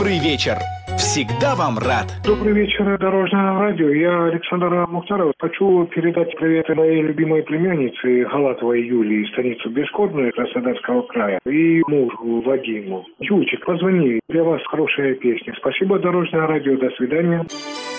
Добрый вечер. Всегда вам рад. Добрый вечер, Дорожное радио. Я Александр Мухтаров. Хочу передать привет моей любимой племяннице Галатовой Юлии, станицу Бескодную Краснодарского края, и мужу Вадиму. Юльчик, позвони. Для вас хорошая песня. Спасибо, Дорожное радио. До свидания.